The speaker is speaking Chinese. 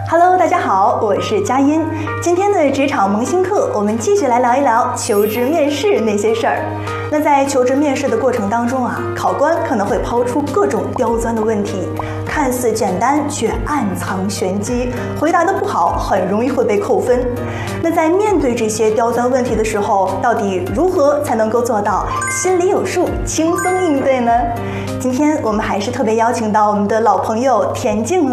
Hello， 大家好，我是佳音。今天的职场萌新课，我们继续来聊一聊求职面试那些事儿。那在求职面试的过程当中啊，考官可能会抛出各种刁钻的问题，看似简单却暗藏玄机，回答得不好很容易会被扣分。那在面对这些刁钻问题的时候，到底如何才能够做到心里有数，轻松应对呢？今天我们还是特别邀请到我们的老朋友田静